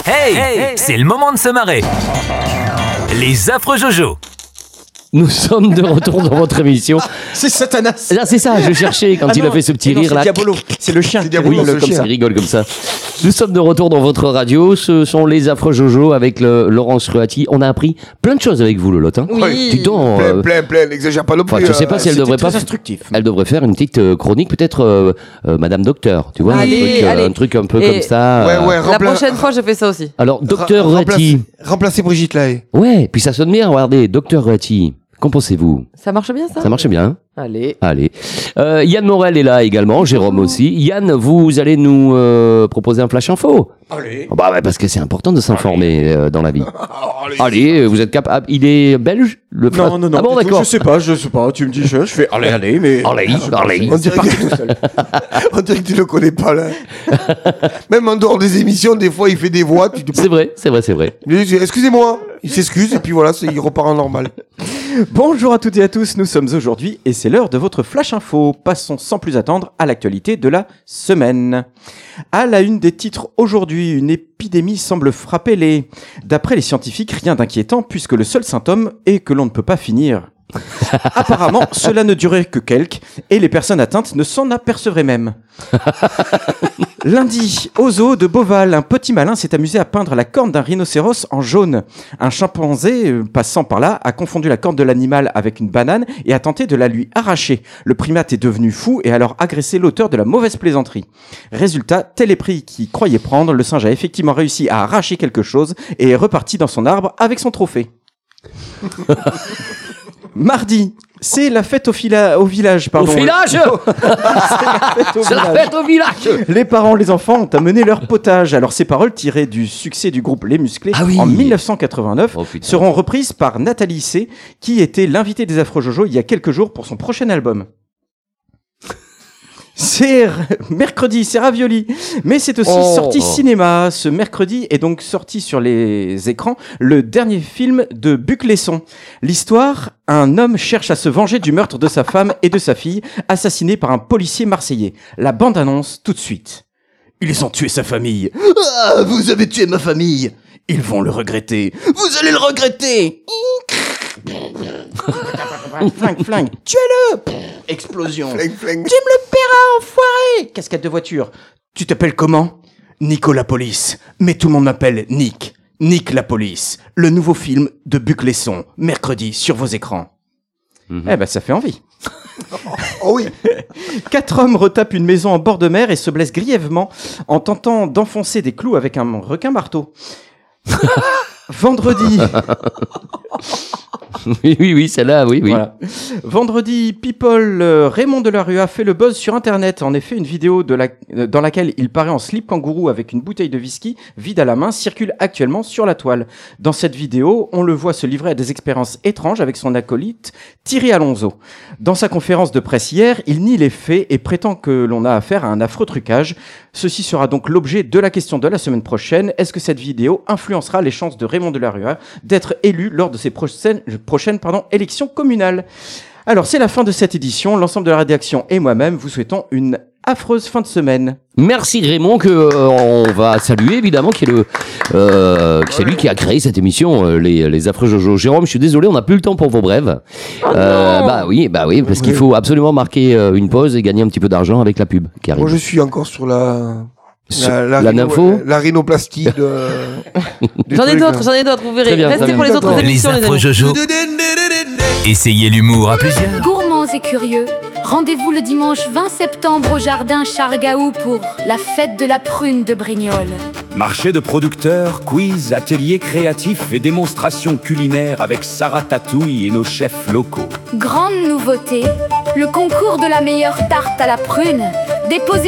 Hey, c'est le moment de se marrer. Les affreux Jojo. Nous sommes de retour dans votre émission. C'est Satanas. Là, c'est ça, je cherchais quand il a fait ce petit rire là. C'est Diabolo, c'est le chien. Oui, comme ça, il rigole comme ça. Nous sommes de retour dans votre radio. Ce sont les affreux Jojo avec Laurence Ruati. On a appris plein de choses avec vous, Lolotte. Hein. Oui. Dis donc, plein, n'exagère pas non plus. je sais pas si elle devrait pas. Instructif. Elle devrait faire une petite chronique, peut-être Madame Docteur, tu vois, un truc un peu comme ça. La prochaine fois, je fais ça aussi. Alors, Docteur Ruati. Remplacer Brigitte Lahaye. Ouais, puis ça sonne bien, regardez, Docteur Ruati. Qu'en pensez-vous ? Ça marche bien, ça ? Ça marche bien. Allez. Yann Morel est là également, Jérôme aussi. Yann, vous allez nous proposer un flash info. Allez. Parce que c'est important de s'informer dans la vie. Allez, vous êtes capable. Il est belge le Non. Ah bon, d'accord. Je sais pas. Tu me dis, je fais allez, mais. Allez. On dirait que tu le connais pas là. Même en dehors des émissions, des fois il fait des voix. C'est vrai. Il dit, excusez-moi. Il s'excuse et puis voilà, il repart en normal. Bonjour à toutes et à tous, nous sommes aujourd'hui et c'est l'heure de votre Flash Info. Passons sans plus attendre à l'actualité de la semaine. À la une des titres aujourd'hui, une épidémie semble frapper les... D'après les scientifiques, rien d'inquiétant puisque le seul symptôme est que l'on ne peut pas finir. Apparemment, cela ne durait que quelques et les personnes atteintes ne s'en apercevraient même. Lundi, au zoo de Beauval, un petit malin s'est amusé à peindre la corne d'un rhinocéros en jaune. Un chimpanzé passant par là a confondu la corne de l'animal avec une banane et a tenté de la lui arracher. Le primate est devenu fou et a alors agressé l'auteur de la mauvaise plaisanterie. Résultat, tel est pris qu'il croyait prendre, le singe a effectivement réussi à arracher quelque chose et est reparti dans son arbre avec son trophée. Mardi, c'est la fête au village. Pardon. Au village. C'est la fête au village. Les parents, les enfants ont amené leur potage. Alors ces paroles, tirées du succès du groupe Les Musclés en 1989, seront reprises par Nathalie C, qui était l'invitée des Affreux Jojo il y a quelques jours pour son prochain album. C'est mercredi, c'est Ravioli, mais c'est aussi sorti cinéma. Ce mercredi est donc sorti sur les écrans le dernier film de Luc Besson. L'histoire, un homme cherche à se venger du meurtre de sa femme et de sa fille, assassinés par un policier marseillais. La bande-annonce tout de suite. Ils ont tué sa famille. Ah, vous avez tué ma famille. Ils vont le regretter. Vous allez le regretter. Flingue. Tuez-le. Explosion. Flingue. Tu me le paieras, enfoiré. Cascade de voiture. Tu t'appelles comment ? Nicolas Police. Mais tout le monde m'appelle Nick. Nick la Police. Le nouveau film de Luc Besson. Mercredi sur vos écrans. Ça fait envie. Oh oui. 4 hommes retapent une maison en bord de mer et se blessent grièvement en tentant d'enfoncer des clous avec un requin-marteau. Vendredi. Oui, celle-là, oui. Voilà. Vendredi, People, Raymond Delarue a fait le buzz sur Internet. En effet, une vidéo dans laquelle il paraît en slip kangourou avec une bouteille de whisky vide à la main circule actuellement sur la toile. Dans cette vidéo, on le voit se livrer à des expériences étranges avec son acolyte Thierry Alonso. Dans sa conférence de presse hier, il nie les faits et prétend que l'on a affaire à un affreux trucage. Ceci sera donc l'objet de la question de la semaine prochaine. Est-ce que cette vidéo influencera les chances de Raymond Delarue d'être élu lors de ses prochaines élections communales? Alors, c'est la fin de cette édition. L'ensemble de la rédaction et moi-même vous souhaitons une affreuse fin de semaine. Merci Raymond, on va saluer évidemment, c'est lui qui a créé cette émission, les Affreux Jojo. Jérôme, je suis désolé, on n'a plus le temps pour vos brèves. Bah oui, parce qu'il faut absolument marquer une pause et gagner un petit peu d'argent avec la pub qui arrive. Moi, je suis encore sur la nympho, la rhinoplastie de. J'en ai d'autres, vous verrez. Restez pour les autres émissions, les les affreux amis. Jojo. Essayez l'humour à plusieurs. Gourmands et curieux, rendez-vous le dimanche 20 septembre au jardin Chargaou pour la fête de la prune de Brignoles. Marché de producteurs, quiz, ateliers créatifs et démonstrations culinaires avec Sarah Tatouille et nos chefs locaux. Grande nouveauté, le concours de la meilleure tarte à la prune, déposé